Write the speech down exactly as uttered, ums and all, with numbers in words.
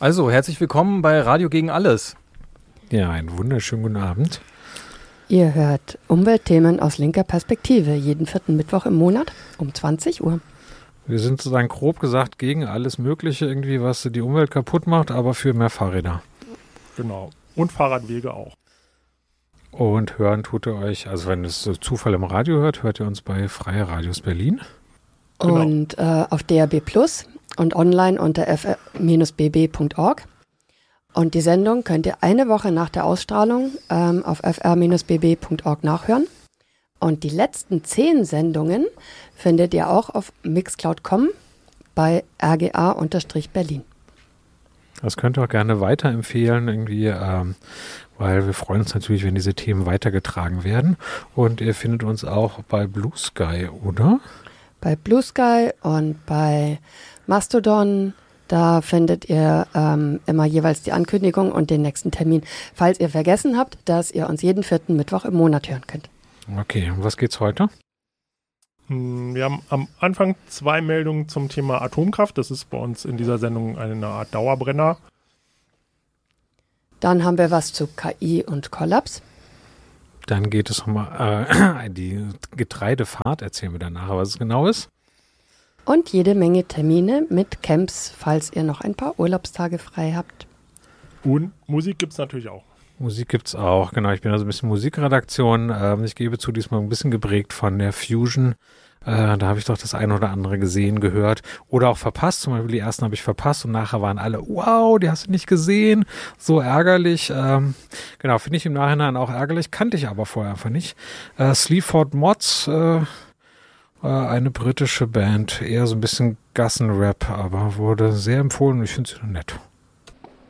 Also, herzlich willkommen bei Radio gegen alles. Ja, einen wunderschönen guten Abend. Ihr hört Umweltthemen aus linker Perspektive, jeden vierten Mittwoch im Monat um zwanzig Uhr. Wir sind sozusagen grob gesagt gegen alles Mögliche irgendwie, was die Umwelt kaputt macht, aber für mehr Fahrräder. Genau. Und Fahrradwege auch. Und hören tut ihr euch, also wenn es so Zufall im Radio hört, hört ihr uns bei Freie Radios Berlin. Genau. Und äh, auf D A B Plus und online unter f r b b punkt org. Und die Sendung könnt ihr eine Woche nach der Ausstrahlung ähm, auf f r b b punkt org nachhören. Und die letzten zehn Sendungen findet ihr auch auf mixcloud punkt com bei r g a Berlin. Das könnt ihr auch gerne weiterempfehlen, irgendwie, ähm, weil wir freuen uns natürlich, wenn diese Themen weitergetragen werden. Und ihr findet uns auch bei Blue Sky, oder? Bei Blue Sky und bei Mastodon, da findet ihr ähm, immer jeweils die Ankündigung und den nächsten Termin, falls ihr vergessen habt, dass ihr uns jeden vierten Mittwoch im Monat hören könnt. Okay, und was geht's heute? Wir haben am Anfang zwei Meldungen zum Thema Atomkraft. Das ist bei uns in dieser Sendung eine Art Dauerbrenner. Dann haben wir was zu K I und Kollaps. Dann geht es um äh, die Getreidefahrt, erzählen wir danach, was es genau ist. Und jede Menge Termine mit Camps, falls ihr noch ein paar Urlaubstage frei habt. Und Musik gibt es natürlich auch. Musik gibt es auch, genau. Ich bin also ein bisschen Musikredaktion. Ähm, ich gebe zu, diesmal ein bisschen geprägt von der Fusion. Äh, da habe ich doch das eine oder andere gesehen, gehört oder auch verpasst. Zum Beispiel die ersten habe ich verpasst und nachher waren alle, wow, die hast du nicht gesehen. So ärgerlich. Ähm, genau, finde ich im Nachhinein auch ärgerlich. Kannte ich aber vorher einfach nicht. Äh, Sleaford Mods, äh, eine britische Band, eher so ein bisschen Gassenrap, aber wurde sehr empfohlen und ich finde sie nett.